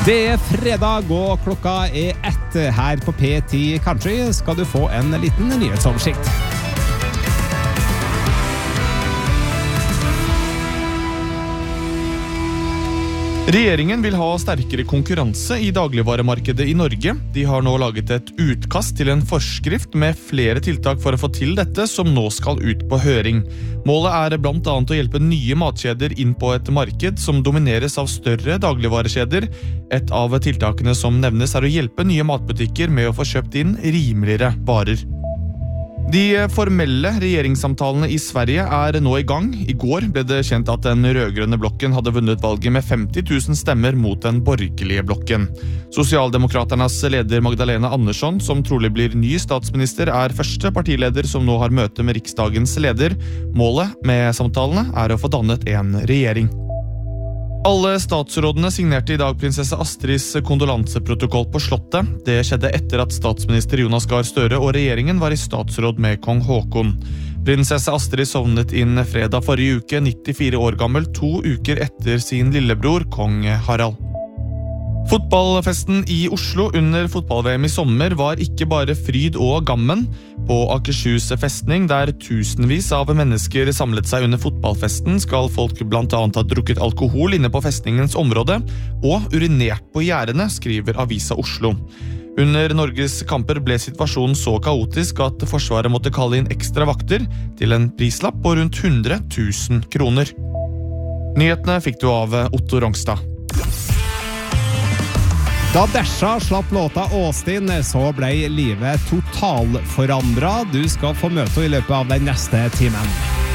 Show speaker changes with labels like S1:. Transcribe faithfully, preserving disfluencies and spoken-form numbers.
S1: Det er fredag, og klokka er ett her på P ti Country. Skal du få en liten nyhetsoversikt.
S2: Regjeringen vil ha sterkere konkurranse i dagligvaremarkedet i Norge. De har nå laget et utkast til en forskrift med flere tiltak for å få til dette, som nå skal ut på høring. Målet er blant annet å hjelpe nye matkjeder inn på et marked som domineres av større dagligvarekjeder. Et av tiltakene som nevnes er å hjelpe nye matbutikker med å få kjøpt inn rimeligere varer. De formelle regjeringssamtalene i Sverige er nå i gang. I går ble det kjent at den rødgrønne blokken hadde vunnet valget med femti tusen stemmer mot den borgerlige blokken. Sosialdemokraternas leder Magdalena Andersson, som trolig blir ny statsminister, er første partileder som nå har møte med riksdagens leder. Målet med samtalene er å få dannet en regjering. Alle statsrådene signerte i dag prinsesse Astrids kondolanseprotokoll på slottet. Det skjedde etter at statsminister Jonas Gahr Støre og regjeringen var i statsråd med kong Håkon. Prinsesse Astrid sovnet inn fredag forrige uke, nittifire år gammel, to uker etter sin lillebror, kong Harald. Fotballfesten i Oslo under fotball-V M i sommer var ikke bare fryd og gammen. På Akershus festning, der tusenvis av mennesker samlet seg under fotballfesten, skal folk blant annet ha drukket alkohol inne på festningens område og urinert på gjerdene, skriver Avisa Oslo. Under Norges kamper ble situasjonen så kaotisk at Forsvaret måtte kalle inn ekstra vakter til en prislapp på rundt hundre tusen kroner. Nyhetene fikk du av Otto Rongstad.
S1: Da Desha slapp låta Austin, så ble livet totalforandret. Du skal få møte i løpet av den neste timen.